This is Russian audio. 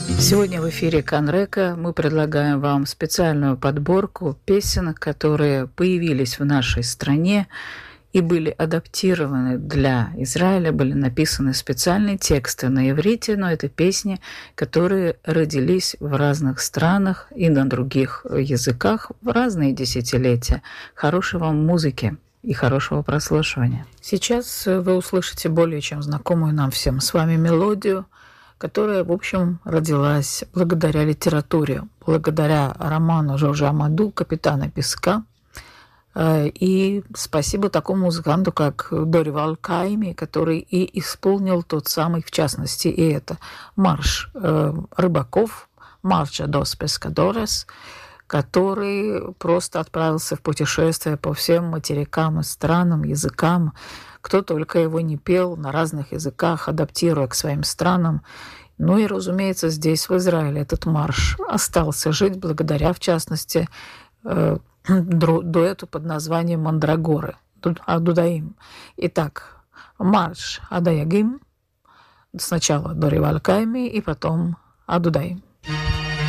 Сегодня в эфире Канрека мы предлагаем вам специальную подборку песен, которые появились в нашей стране и были адаптированы для Израиля, были написаны специальные тексты на иврите, но это песни, которые родились в разных странах и на других языках в разные десятилетия. Хорошей вам музыки и хорошего прослушивания. Сейчас вы услышите более чем знакомую нам всем с вами мелодию, которая, в общем, родилась благодаря литературе, благодаря роману Жоржа Амаду «Капитана Песка». И спасибо такому музыканту, как Доривал Кайми, который и исполнил тот самый, в частности, и это марш рыбаков, «Марча дос Пескадорес», который просто отправился в путешествие по всем материкам и странам, языкам, кто только его не пел на разных языках, адаптируя к своим странам. Ну и, разумеется, здесь, в Израиле, этот марш остался жить благодаря, в частности, дуэту под названием «Мандрагоры», Адудаим. Итак, марш Адаягим, сначала Доривал Кайми и потом Адудаим.